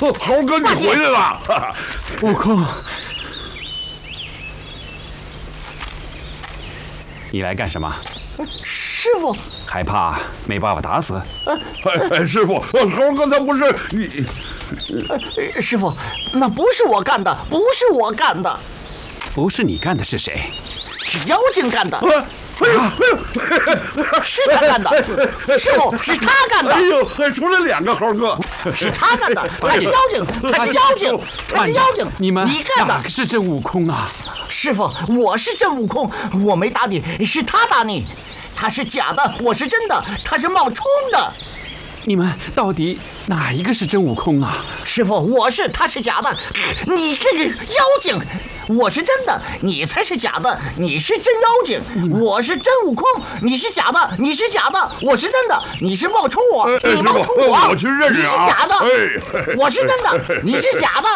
猴哥，你回来了！ 悟空，你来干什么？ 师傅， 害怕没把我打死？ 师傅，猴哥他不是你。 师傅，那不是我干的，不是我干的， 不是你干的是谁？ 是妖精干的。是他干的，师傅，是他干的。 哎呦，还出了2个猴哥， 是他干的，他是妖精，他是妖精，他是妖精。 你们干的哪个是真悟空啊？ 师傅，我是真悟空，我没打你，是他打你。他是假的，我是真的，他是冒充的。 你们到底哪一个是真悟空啊？ 师傅，我是，他是假的。你这个妖精，我是真的，你才是假的。你是真妖精，我是真悟空，你是假的，你是假的，我是真的，你是冒充我，你冒充我， 我去认识啊！ 你是假的，我是真的，你是假的。